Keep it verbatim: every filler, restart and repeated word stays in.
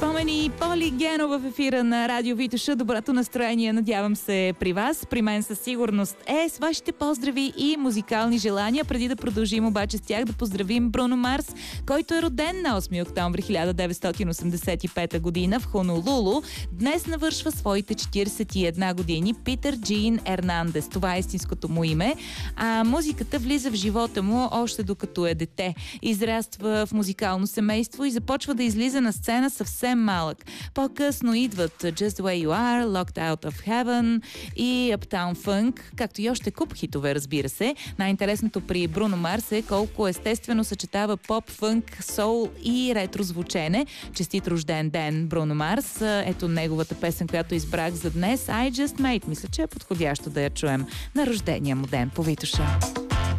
спомени. Поли Генова в ефира на Радио Витоша. Доброто настроение, надявам се, при вас. При мен със сигурност е с вашите поздрави и музикални желания. Преди да продължим обаче с тях, да поздравим Бруно Марс, който е роден на осми октомври хиляда деветстотин осемдесет и пета година в Хонолулу. Днес навършва своите четиридесет и една години. Питър Джин Ернандес. Това е истинското му име. А музиката влиза в живота му още докато е дете. Израства в музикално семейство и започва да излиза на сцена съвсем малък. По-късно идват Just the Way You Are, Locked Out of Heaven и Uptown Funk, както и още куп хитове, разбира се. Най-интересното при Бруно Марс е колко естествено съчетава поп, фънк, соул и ретро звучене. Честит рожден ден, Бруно Марс. Ето неговата песен, която избрах за днес, I Just Made. Мисля, че е подходящо да я чуем на рождения му ден по Витоша.